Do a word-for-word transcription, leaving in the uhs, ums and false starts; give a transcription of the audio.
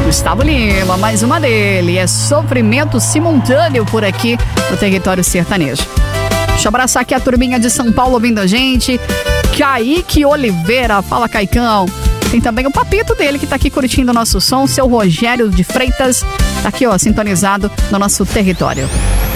Gustavo Lima, mais uma dele. É sofrimento simultâneo por aqui no território sertanejo. Deixa eu abraçar aqui a turminha de São Paulo ouvindo a gente. Kaique Oliveira, fala Caicão. Tem também o papito dele que tá aqui curtindo o nosso som, seu Rogério de Freitas. Tá aqui, ó, sintonizado no nosso território.